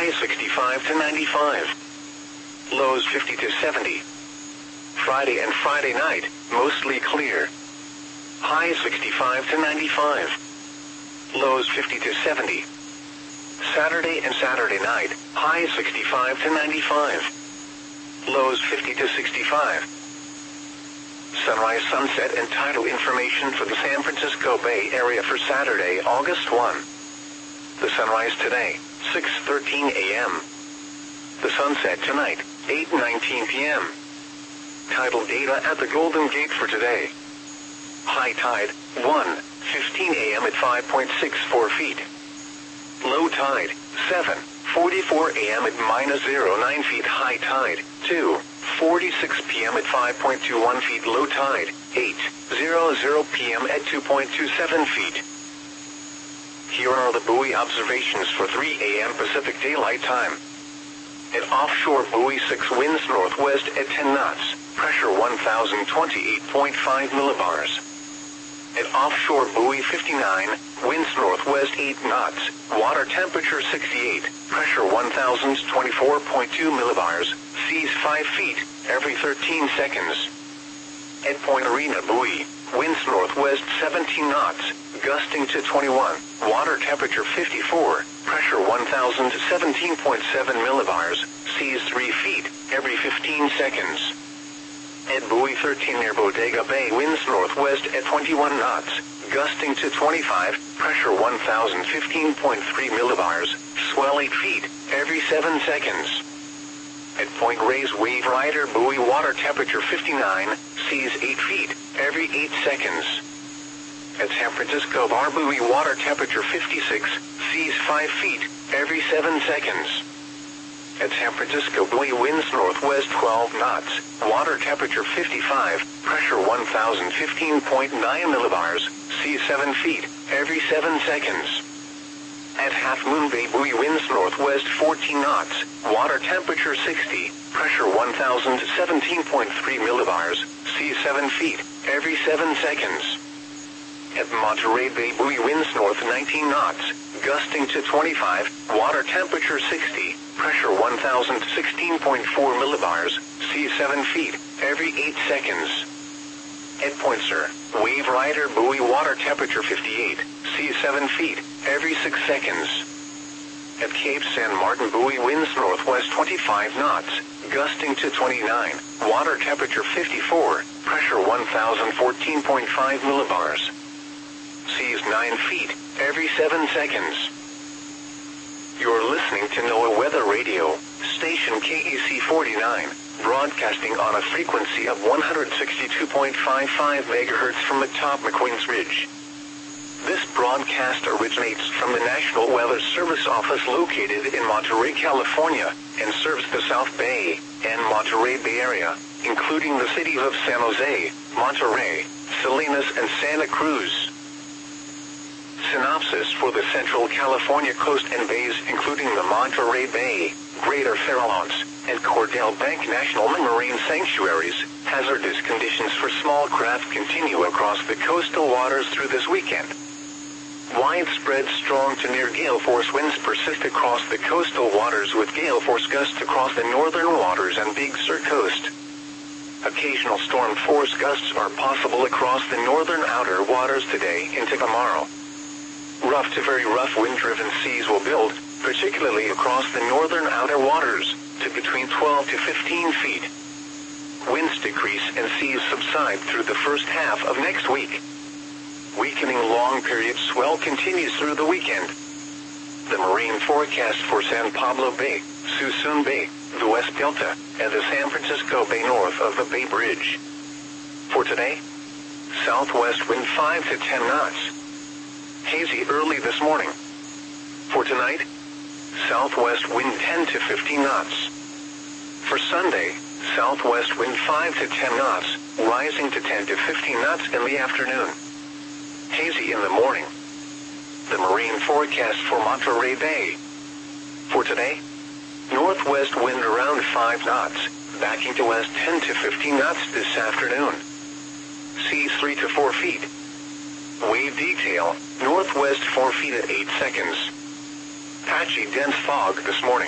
highs 65 to 95. Lows 50 to 70. Friday and Friday night, mostly clear. Highs 65 to 95. Lows 50 to 70. Saturday and Saturday night, highs 65 to 95. Lows 50 to 65. Sunrise, sunset, and tidal information for the San Francisco Bay Area for Saturday, August 1. The sunrise today, 6:13 a.m. The sunset tonight, 8:19 p.m. Tidal data at the Golden Gate for today. High tide, 1:15 a.m. at 5.64 feet. Low tide, 7:44 a.m. at -0.9 feet. High tide, 2:46 p.m. at 5.21 feet. Low tide, 8:00 p.m. at 2.27 feet. Here are the buoy observations for 3 a.m. Pacific Daylight Time. At offshore buoy 6, winds northwest at 10 knots, pressure 1,028.5 millibars. At offshore buoy 59, winds northwest 8 knots, water temperature 68, pressure 1,024.2 millibars, seas 5 feet, every 13 seconds. At Point Arena buoy, winds northwest 17 knots, gusting to 21, water temperature 54, pressure 1,017.7 millibars, seas 3 feet, every 15 seconds. At buoy 13 near Bodega Bay, winds northwest at 21 knots, gusting to 25, pressure 1,015.3 millibars, swell 8 feet, every 7 seconds. At Point Reyes Wave Rider buoy, water temperature 59, seas 8 feet, every 8 seconds. At San Francisco Bar buoy, water temperature 56, seas 5 feet, every 7 seconds. At San Francisco buoy, winds northwest 12 knots, water temperature 55, pressure 1,015.9 millibars, seas 7 feet, every 7 seconds. At Half Moon Bay buoy, winds northwest 14 knots, water temperature 60, pressure 1,017.3 millibars, seas 7 feet, every 7 seconds. At Monterey Bay buoy, winds north 19 knots, gusting to 25, water temperature 60, pressure 1,016.4 millibars, seas 7 feet, every 8 seconds. At Point Sur, Wave Rider buoy, water temperature 58, seas 7 feet, every 6 seconds. At Cape San Martin buoy, winds northwest 25 knots, gusting to 29, water temperature 54, pressure 1,014.5 millibars. Seas 9 feet, every 7 seconds. You're listening to NOAA Weather Radio, station KEC 49, broadcasting on a frequency of 162.55 MHz from atop McQueen's Ridge. This broadcast originates from the National Weather Service office located in Monterey, California, and serves the South Bay and Monterey Bay Area, including the cities of San Jose, Monterey, Salinas, and Santa Cruz. Synopsis for the Central California coast and bays, including the Monterey Bay, Greater Farallones, and Cordell Bank National Marine Sanctuaries. Hazardous conditions for small craft continue across the coastal waters through this weekend. Widespread strong to near gale force winds persist across the coastal waters, with gale force gusts across the northern waters and Big Sur coast. Occasional storm force gusts are possible across the northern outer waters today into tomorrow. Rough to very rough wind-driven seas will build, particularly across the northern outer waters, to between 12 to 15 feet. Winds decrease and seas subside through the first half of next week. Weakening long-period swell continues through the weekend. The marine forecast for San Pablo Bay, Suisun Bay, the West Delta, and the San Francisco Bay north of the Bay Bridge. For today, southwest wind 5 to 10 knots. Hazy early this morning. For tonight, southwest wind 10 to 15 knots. For Sunday, southwest wind 5 to 10 knots, rising to 10 to 15 knots in the afternoon. Hazy in the morning. The marine forecast for Monterey Bay. For today, northwest wind around 5 knots, backing to west 10 to 15 knots this afternoon. Seas 3 to 4 feet. Wave detail, northwest 4 feet at 8 seconds. Patchy dense fog this morning.